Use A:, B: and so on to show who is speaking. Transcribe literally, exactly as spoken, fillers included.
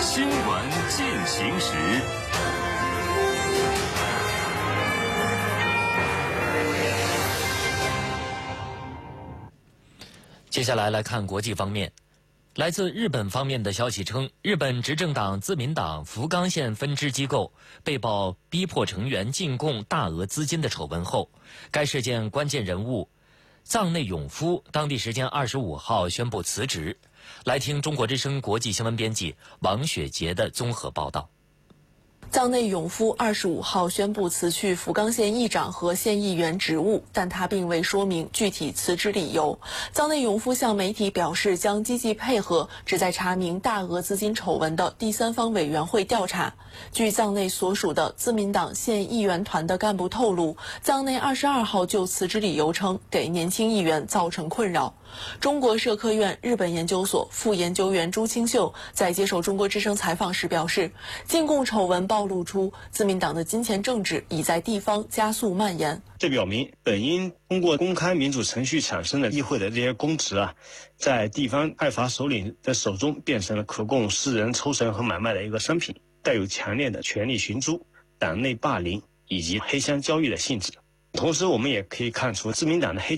A: 新闻进行时。
B: 接下来来看国际方面。来自日本方面的消息称，日本执政党自民党福冈县分支机构被曝逼迫成员进贡大额资金的丑闻后，该事件关键人物藏内永夫当地时间二十五号宣布辞职。来听中国之声国际新闻编辑王雪杰的综合报道。
C: 藏内永夫二十五号宣布辞去福冈县议长和县议员职务，但他并未说明具体辞职理由。藏内永夫向媒体表示，将积极配合旨在查明大额资金丑闻的第三方委员会调查。据藏内所属的自民党县议员团的干部透露，藏内二十二号就辞职理由称，给年轻议员造成困扰。中国社科院日本研究所副研究员朱清秀在接受中国之声采访时表示，进贡丑闻暴露出自民党的金钱政治已在地方加速蔓延。
D: 这表明本应通过公开民主程序产生的议会的这些公职啊，在地方派阀首领的手中变成了可供私人抽成和买卖的一个商品，带有强烈的权力寻租、党内霸凌以及黑箱交易的性质。同时我们也可以看出自民党的黑